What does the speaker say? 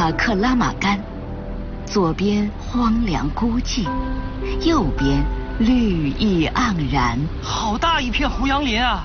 塔克拉玛干，左边荒凉孤寂，右边绿意盎然。 好大一片胡杨林啊！